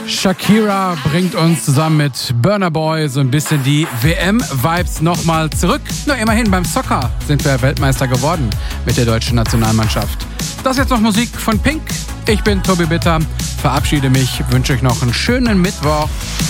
Shakira bringt uns zusammen mit Burna Boy so ein bisschen die WM-Vibes nochmal zurück. Nur immerhin beim Soccer sind wir Weltmeister geworden mit der deutschen Nationalmannschaft. Das ist jetzt noch Musik von Pink. Ich bin Tobi Bitter, verabschiede mich, wünsche euch noch einen schönen Mittwoch.